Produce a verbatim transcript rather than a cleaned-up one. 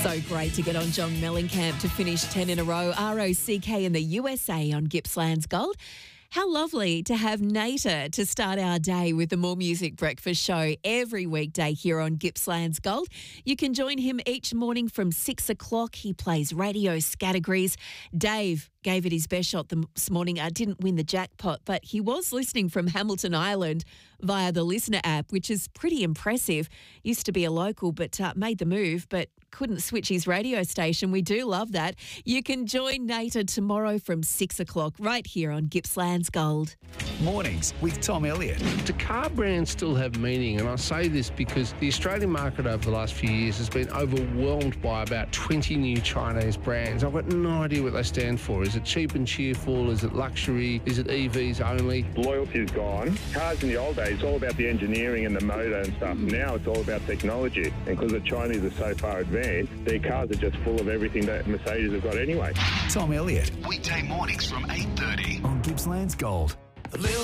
So great to get on John Mellencamp to finish ten in a row. R O C K in the U S A on Gippsland's Gold. How lovely to have Nater to start our day with the More Music Breakfast Show every weekday here on Gippsland's Gold. You can join him each morning from six o'clock. He plays radio categories. Dave gave it his best shot this morning. I didn't win the jackpot, but he was listening from Hamilton Island via the Listener app, which is pretty impressive. Used to be a local, but uh, made the move, but couldn't switch his radio station. We do love that. You can join Nater tomorrow from six o'clock right here on Gippsland's Gold. Mornings with Tom Elliott. Do car brands still have meaning? And I say this because the Australian market over the last few years has been overwhelmed by about twenty new Chinese brands. I've got no idea what they stand for. Is it cheap and cheerful? Is it luxury? Is it E Vs only? Loyalty's gone. Cars in the old days, it's all about the engineering and the motor and stuff. Now it's all about technology. And because the Chinese are so far advanced, their cars are just full of everything that Mercedes have got anyway. Tom Elliott. Weekday mornings from eight thirty on Gippsland's Gold.